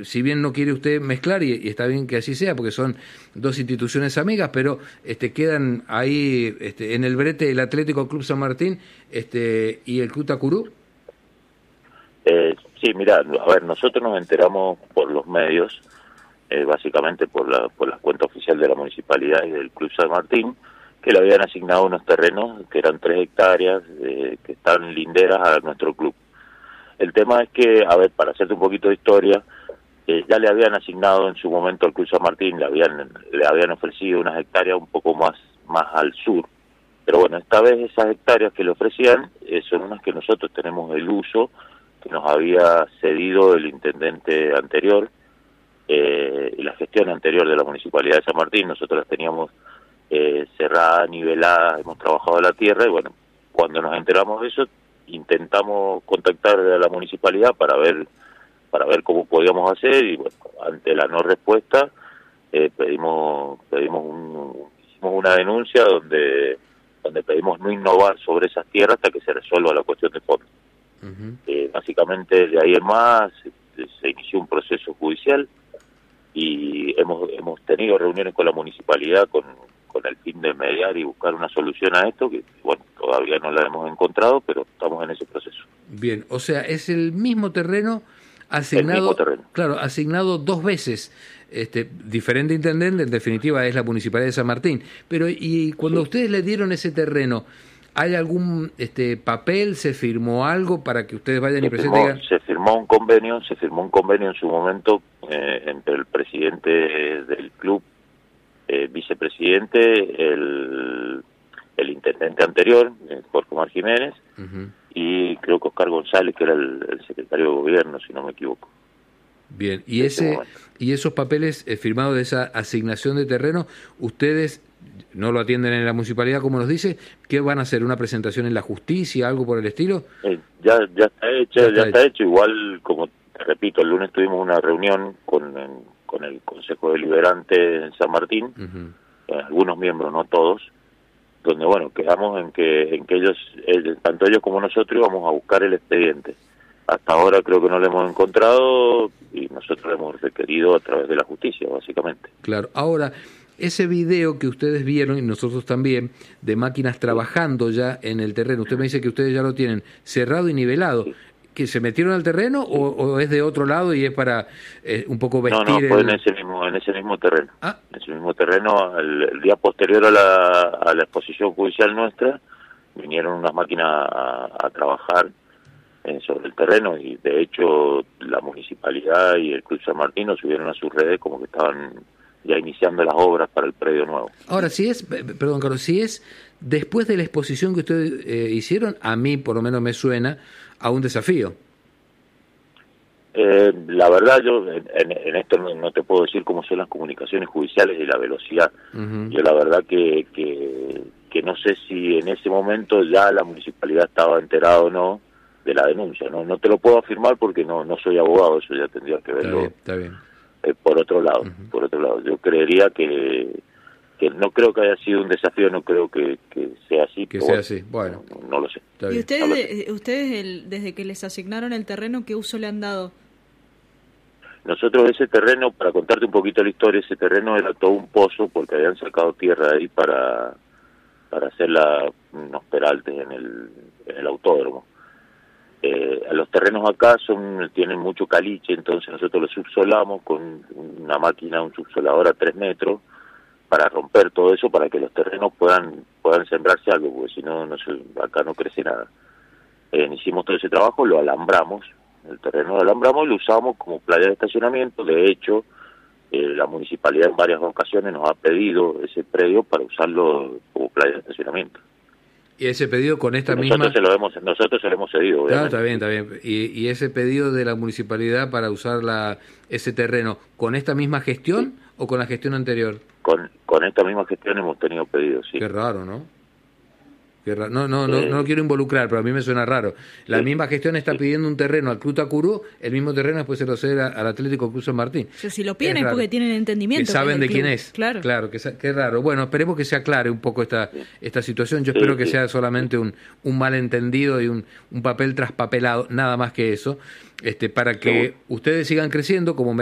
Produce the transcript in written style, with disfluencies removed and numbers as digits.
si bien no quiere usted mezclar, y está bien que así sea, porque son dos instituciones amigas, pero quedan ahí en el brete el Atlético Club San Martín y el Club Tacurú. Sí, mira, a ver, nosotros nos enteramos por los medios, básicamente por la cuenta oficial de la Municipalidad y del Club San Martín, que le habían asignado unos terrenos que eran 3 hectáreas, que están linderas a nuestro club. El tema es que, a ver, para hacerte un poquito de historia, ya le habían asignado en su momento al Club San Martín, le habían ofrecido unas hectáreas un poco más al sur, pero bueno, esta vez esas hectáreas que le ofrecían son unas que nosotros tenemos el uso, que nos había cedido el intendente anterior, y la gestión anterior de la Municipalidad de San Martín. Nosotros las teníamos cerradas, niveladas, hemos trabajado la tierra, y bueno, cuando nos enteramos de eso, intentamos contactar a la Municipalidad para ver cómo podíamos hacer, y bueno, ante la no respuesta, hicimos una denuncia donde pedimos no innovar sobre esas tierras hasta que se resuelva la cuestión de fondo. Básicamente de ahí en más se inició un proceso judicial y hemos tenido reuniones con la municipalidad con el fin de mediar y buscar una solución a esto, que bueno, todavía no la hemos encontrado, pero estamos en ese proceso. Bien, o sea, es el mismo terreno asignado, el mismo terreno. Claro, asignado 2 veces. Diferente intendente, en definitiva es la Municipalidad de San Martín, pero y cuando ustedes le dieron ese terreno, ¿hay algún papel, se firmó algo para que ustedes vayan y presenten? Se firmó un convenio en su momento entre el presidente del club, vicepresidente, el intendente anterior, Jorge Omar Jiménez, y creo que Oscar González, que era el secretario de gobierno, si no me equivoco. Bien, y esos papeles firmados de esa asignación de terreno, ustedes no lo atienden en la municipalidad, como nos dice, ¿qué van a hacer? ¿Una presentación en la justicia, algo por el estilo? Ya está hecho. Igual, como te repito, el lunes tuvimos una reunión con el Consejo Deliberante en San Martín, algunos miembros, no todos, donde bueno, quedamos en que ellos, tanto ellos como nosotros, íbamos a buscar el expediente. Hasta ahora creo que no lo hemos encontrado y nosotros lo hemos requerido a través de la justicia, básicamente. Claro. Ahora, ese video que ustedes vieron, y nosotros también, de máquinas trabajando ya en el terreno, usted me dice que ustedes ya lo tienen cerrado y nivelado. Sí. ¿Que se metieron al terreno o es de otro lado y es para un poco vestir? No, fue en ese mismo terreno. En ese mismo terreno, el día posterior a la exposición judicial nuestra, vinieron unas máquinas a trabajar sobre el terreno, y de hecho la municipalidad y el Club San Martín subieron a sus redes como que estaban ya iniciando las obras para el predio nuevo. Ahora, perdón Carlos, si es después de la exposición que ustedes hicieron, a mí por lo menos me suena a un desafío. La verdad, yo en esto no te puedo decir cómo son las comunicaciones judiciales y la velocidad. Yo la verdad que no sé si en ese momento ya la municipalidad estaba enterada o no de la denuncia. No te lo puedo afirmar porque no soy abogado, eso ya tendría que verlo. Está bien. Por otro lado, yo creería que no creo que haya sido un desafío, no creo que sea así. Que sea así, bueno. No lo sé. ¿Y ustedes desde que les asignaron el terreno, qué uso le han dado? Nosotros ese terreno, para contarte un poquito la historia, ese terreno era todo un pozo porque habían sacado tierra de ahí para hacer unos peraltes en el autódromo. Los terrenos acá tienen mucho caliche, entonces nosotros los subsolamos con una máquina, un subsolador a 3 metros, para romper todo eso, para que los terrenos puedan sembrarse algo, porque si no, acá no crece nada. Hicimos todo ese trabajo, lo alambramos, el terreno lo alambramos y lo usamos como playa de estacionamiento. De hecho, la municipalidad en varias ocasiones nos ha pedido ese predio para usarlo como playa de estacionamiento. Y ese pedido con esta misma... Nosotros se lo hemos cedido, obviamente. Claro, está bien. Y ese pedido de la municipalidad para usar ese terreno, ¿con esta misma gestión o con la gestión anterior? Con esta misma gestión hemos tenido pedidos, sí. Qué raro, ¿no? No lo quiero involucrar, pero a mí me suena raro. La misma gestión está pidiendo un terreno al Club Tacurú, el mismo terreno después se lo cede al Atlético Club San Martín. O sea, si lo piden es porque tienen entendimiento. Que saben de quién es. Claro, qué raro. Bueno, esperemos que se aclare un poco esta situación. Yo espero que sea solamente un malentendido y un papel traspapelado, nada más que eso, para que ustedes sigan creciendo como